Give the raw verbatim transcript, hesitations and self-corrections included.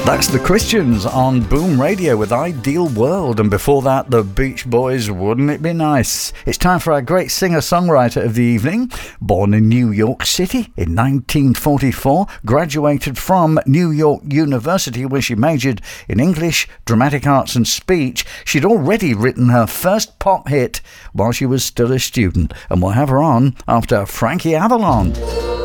That's the Christians on Boom Radio with Ideal World, and before that the Beach Boys, Wouldn't It Be Nice. It's time for our great singer-songwriter of the evening. Born in New York City in nineteen forty-four, graduated from New York University where she majored in English, dramatic arts and speech. She'd already written her first pop hit while she was still a student, and we'll have her on after Frankie Avalon.